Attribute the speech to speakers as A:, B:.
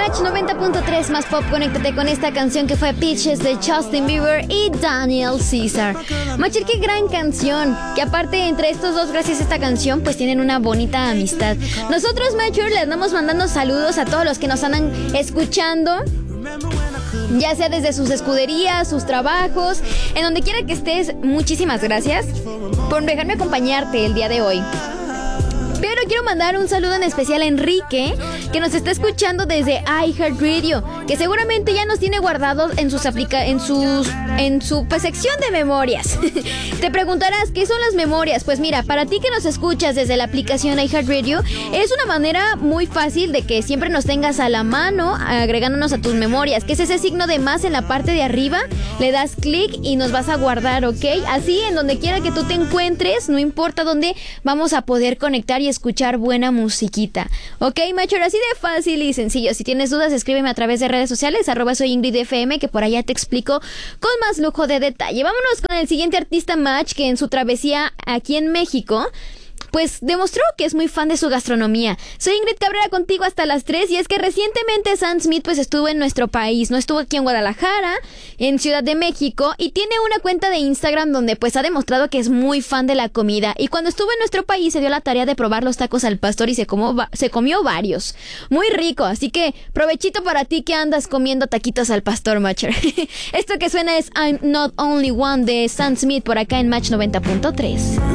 A: Match 90.3 más pop, conéctate con esta canción que fue Peaches de Justin Bieber y Daniel Caesar. Macher, qué gran canción, que aparte entre estos dos, gracias a esta canción, pues tienen una bonita amistad. Nosotros, Macher, le andamos mandando saludos a todos los que nos andan escuchando, ya sea desde sus escuderías, sus trabajos, en donde quiera que estés. Muchísimas gracias por dejarme acompañarte el día de hoy. Pero quiero mandar un saludo en especial a Enrique, que nos está escuchando desde iHeartRadio, que seguramente ya nos tiene guardados en su sección de memorias. Te preguntarás, ¿qué son las memorias? Pues mira, para ti que nos escuchas desde la aplicación iHeartRadio, es una manera muy fácil de que siempre nos tengas a la mano, agregándonos a tus memorias, que es ese signo de más en la parte de arriba, le das clic y nos vas a guardar, ¿ok? Así, en donde quiera que tú te encuentres, no importa dónde, vamos a poder conectar y escuchar buena musiquita. Ok, Macher, así de fácil y sencillo. Si tienes dudas, escríbeme a través de redes sociales, @soyingridfm, que por allá te explico con más lujo de detalle. Vámonos con el siguiente artista, Match, que en su travesía aquí en México, pues demostró que es muy fan de su gastronomía. Soy Ingrid Cabrera contigo hasta las 3, y es que recientemente Sam Smith pues estuvo en nuestro país, no estuvo aquí en Guadalajara, en Ciudad de México, y tiene una cuenta de Instagram donde pues ha demostrado que es muy fan de la comida, y cuando estuvo en nuestro país se dio la tarea de probar los tacos al pastor y se comió varios. Muy rico, así que provechito para ti que andas comiendo taquitos al pastor, Matcher. Esto que suena es I'm Not Only One de Sam Smith por acá en Match 90.3.